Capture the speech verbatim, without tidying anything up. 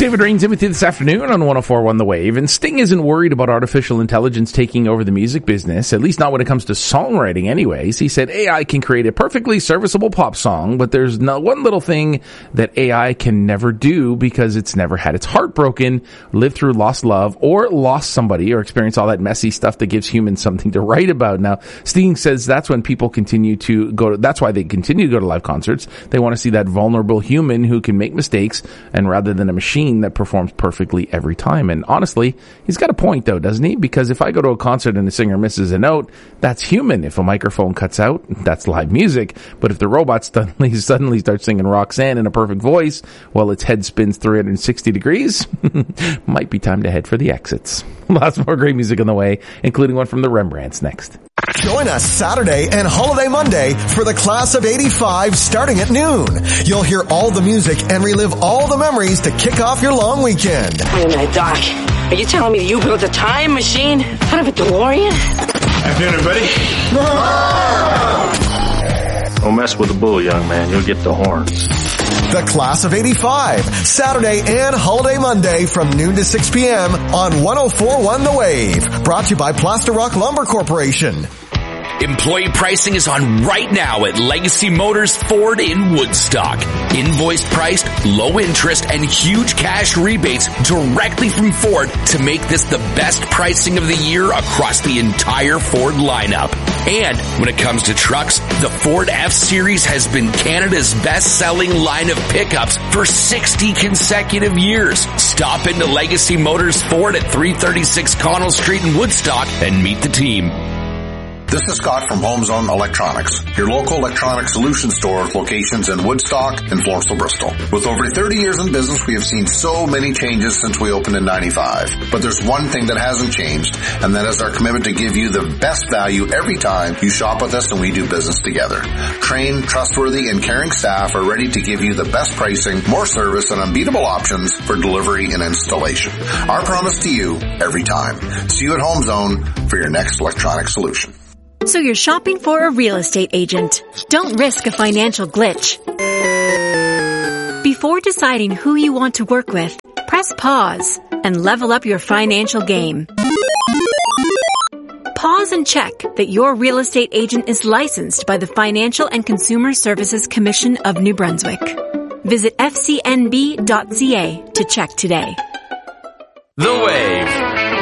David Rains in with you this afternoon on one oh four point one The Wave. And Sting isn't worried about artificial intelligence taking over the music business, at least not when it comes to songwriting anyways. He said A I can create a perfectly serviceable pop song, but there's no one little thing that A I can never do because it's never had its heart broken, lived through lost love, or lost somebody, or experienced all that messy stuff that gives humans something to write about. Now, Sting says that's when people continue to go to, that's why they continue to go to live concerts. They want to see that vulnerable human who can make mistakes, and rather than a machine that performs perfectly every time. And honestly, he's got a point though, doesn't he? Because if I go to a concert and a singer misses a note, that's human. If a microphone cuts out, that's live music. But if the robot suddenly, suddenly starts singing Roxanne in a perfect voice while its head spins three hundred sixty degrees, might be time to head for the exits. Lots more great music on the way, including one from the Rembrandts next. Join us Saturday and Holiday Monday for the Class of eighty-five starting at noon. You'll hear all the music and relive all the memories to kick off your long weekend. Wait a minute, Doc. Are you telling me that you built a time machine out of a DeLorean? Afternoon, everybody. Don't mess with the bull, young man. You'll get the horns. The Class of eighty-five, Saturday and Holiday Monday from noon to six p.m. on one oh four point one The Wave. Brought to you by Plaster Rock Lumber Corporation. Employee pricing is on right now at Legacy Motors Ford in Woodstock. Invoice priced, low interest, and huge cash rebates directly from Ford to make this the best pricing of the year across the entire Ford lineup. And when it comes to trucks, the Ford F-Series has been Canada's best-selling line of pickups for sixty consecutive years. Stop into Legacy Motors Ford at three thirty-six Connell Street in Woodstock and meet the team. This is Scott from HomeZone Electronics, your local electronic solution store with locations in Woodstock and Floresville, Bristol. With over thirty years in business, we have seen so many changes since we opened in ninety-five. But there's one thing that hasn't changed, and that is our commitment to give you the best value every time you shop with us and we do business together. Trained, trustworthy, and caring staff are ready to give you the best pricing, more service, and unbeatable options for delivery and installation. Our promise to you, every time. See you at HomeZone for your next electronic solution. So you're shopping for a real estate agent. Don't risk a financial glitch. Before deciding who you want to work with, press pause and level up your financial game. Pause and check that your real estate agent is licensed by the Financial and Consumer Services Commission of New Brunswick. Visit f c n b dot c a to check today. The Wave.